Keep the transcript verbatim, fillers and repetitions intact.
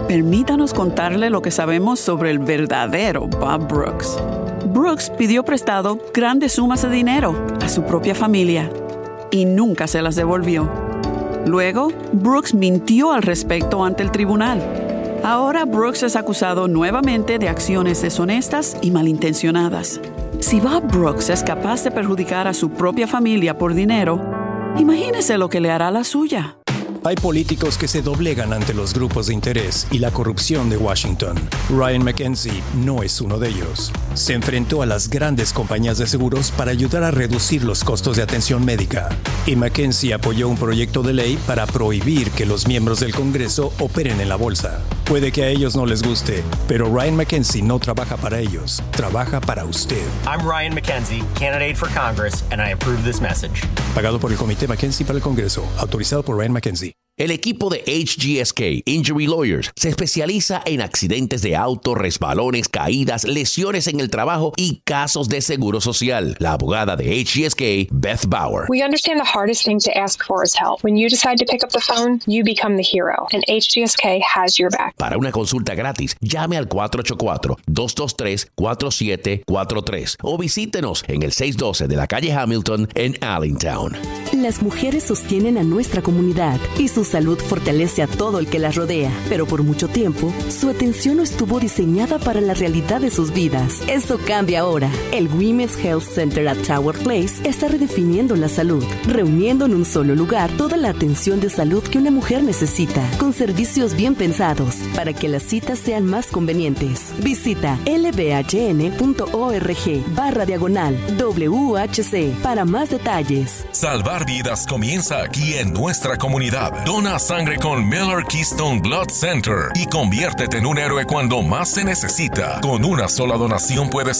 Permítanos contarle lo que sabemos sobre el verdadero Bob Brooks. Brooks pidió prestado grandes sumas de dinero a su propia familia y nunca se las devolvió. Luego, Brooks mintió al respecto ante el tribunal. Ahora Brooks es acusado nuevamente de acciones deshonestas y malintencionadas. Si Bob Brooks es capaz de perjudicar a su propia familia por dinero, imagínese lo que le hará a la suya. Hay políticos que se doblegan ante los grupos de interés y la corrupción de Washington. Ryan McKenzie no es uno de ellos. Se enfrentó a las grandes compañías de seguros para ayudar a reducir los costos de atención médica. Y McKenzie apoyó un proyecto de ley para prohibir que los miembros del Congreso operen en la bolsa. Puede que a ellos no les guste, pero Ryan McKenzie no trabaja para ellos, trabaja para usted. I'm Ryan McKenzie, candidate for Congress, and I approve this message. Pagado por el Comité McKenzie para el Congreso, autorizado por Ryan McKenzie. El equipo de H G S K Injury Lawyers se especializa en accidentes de auto, resbalones, caídas, lesiones en el trabajo y casos de seguro social. La abogada de H G S K, Beth Bauer. We understand the hardest thing to ask for is help. When you decide to pick up the phone, you become the hero, and H G S K has your back. Para una consulta gratis, llame al cuatro ocho cuatro, dos dos tres, cuatro siete cuatro tres o visítenos en el seiscientos doce de la calle Hamilton en Allentown. Las mujeres sostienen a nuestra comunidad y su salud fortalece a todo el que las rodea, pero por mucho tiempo, su atención no estuvo diseñada para la realidad de sus vidas. Eso cambia ahora. El Women's Health Center at Tower Place está redefiniendo la salud, reuniendo en un solo lugar toda la atención de salud que una mujer necesita, con servicios bien pensados, para que las citas sean más convenientes. Visita lbhn.org barra diagonal W H C para más detalles. Salvar vidas comienza aquí en nuestra comunidad. Dona sangre con Miller Keystone Blood Center y conviértete en un héroe cuando más se necesita. Con una sola donación puedes